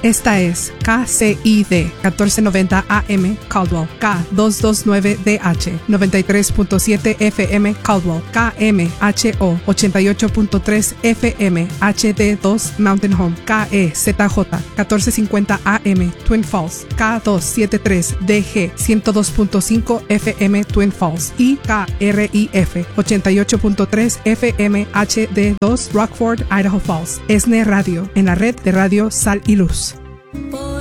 Esta es KCID 1490 AM Caldwell, K229DH 93.7 FM Caldwell, KMHO 88.3 FM HD2 Mountain Home, KEZJ 1450 AM Twin Falls, K273DG 102.5 FM Twin Falls y KRIF 88.3 FM HD2 Rockford, Idaho Falls. ESNE Radio, en la red de Radio Sal y Luz.